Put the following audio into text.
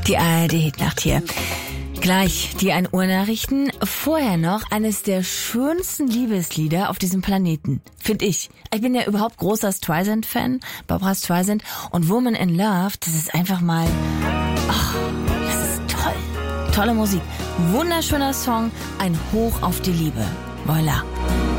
Die ARD-Hitnacht hier. Gleich die 1 Uhr Nachrichten. Vorher noch eines der schönsten Liebeslieder auf diesem Planeten. Finde ich. Ich bin ja überhaupt großer Streisand-Fan. Barbra Streisand. Und Woman in Love, das ist einfach mal... Ach, das ist toll. Tolle Musik. Wunderschöner Song. Ein Hoch auf die Liebe. Voilà.